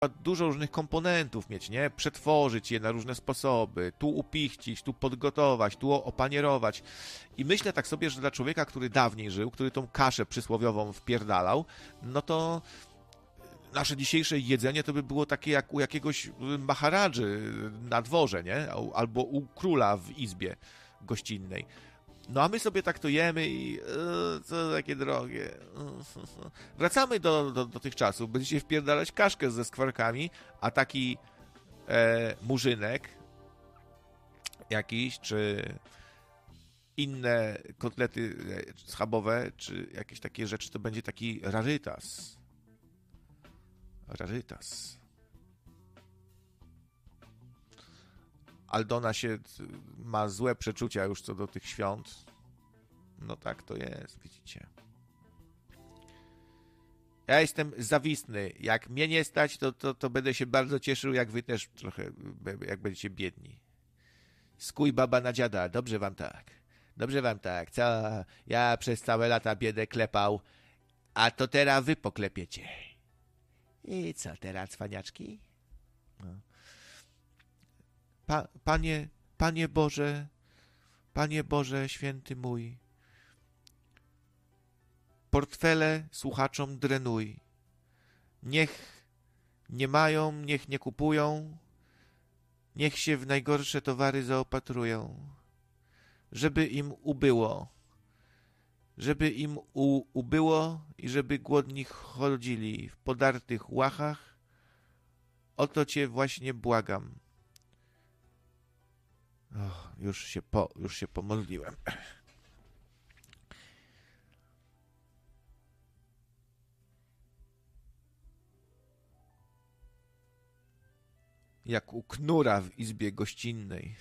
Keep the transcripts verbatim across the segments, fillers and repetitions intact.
dużo różnych komponentów mieć, nie? Przetworzyć je na różne sposoby, tu upichcić, tu podgotować, tu opanierować. I myślę tak sobie, że dla człowieka, który dawniej żył, który tą kaszę przysłowiową wpierdalał, no to nasze dzisiejsze jedzenie to by było takie jak u jakiegoś maharadży na dworze, nie? Albo u króla w izbie gościnnej. No a my sobie tak to jemy i e, co takie drogie. Wracamy do, do, do tych czasów. Będziecie wpierdalać kaszkę ze skwarkami, a taki e, murzynek jakiś, czy inne kotlety schabowe, czy jakieś takie rzeczy, to będzie taki rarytas. Rarytas. Aldona się ma złe przeczucia już co do tych świąt. No tak to jest, widzicie. Ja jestem zawistny. Jak mnie nie stać, to, to, to będę się bardzo cieszył, jak wy też trochę, jak będziecie biedni. Skój baba na dziada, dobrze wam tak. Dobrze wam tak. Co? Ja przez całe lata biedę klepał, a to teraz wy poklepiecie. I co teraz, cwaniaczki? No. Pa, panie, Panie Boże, Panie Boże, święty mój, portfele słuchaczom drenuj. Niech nie mają, niech nie kupują, niech się w najgorsze towary zaopatrują, żeby im ubyło, żeby im u, ubyło i żeby głodni chodzili w podartych łachach. O to Cię właśnie błagam. Oh, już się po, już się pomodliłem. Jak u knura w izbie gościnnej.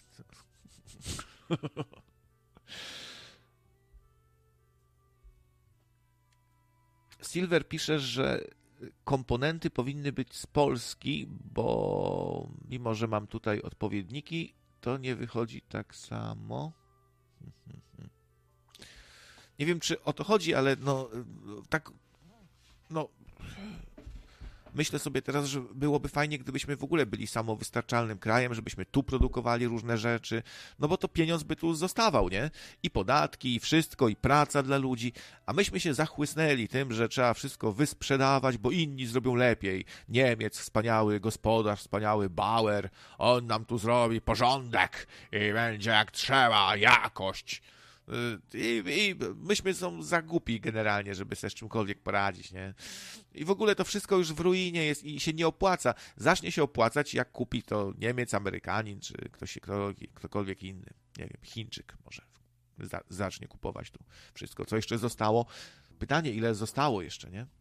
Silver pisze, że komponenty powinny być z Polski, bo mimo, że mam tutaj odpowiedniki, to nie wychodzi tak samo. Nie wiem, czy o to chodzi, ale no tak, no myślę sobie teraz, że byłoby fajnie, gdybyśmy w ogóle byli samowystarczalnym krajem, żebyśmy tu produkowali różne rzeczy, no bo to pieniądz by tu zostawał, nie? I podatki, i wszystko, i praca dla ludzi, a myśmy się zachłysnęli tym, że trzeba wszystko wysprzedawać, bo inni zrobią lepiej. Niemiec, wspaniały gospodarz, wspaniały Bauer, on nam tu zrobi porządek i będzie jak trzeba, jakość. I, I myśmy są za głupi generalnie, żeby sobie z czymkolwiek poradzić, nie? I w ogóle to wszystko już w ruinie jest i się nie opłaca. Zacznie się opłacać, jak kupi to Niemiec, Amerykanin, czy ktoś, kto, ktokolwiek inny. Nie wiem, Chińczyk może za, zacznie kupować tu wszystko, co jeszcze zostało. Pytanie, ile zostało jeszcze, nie?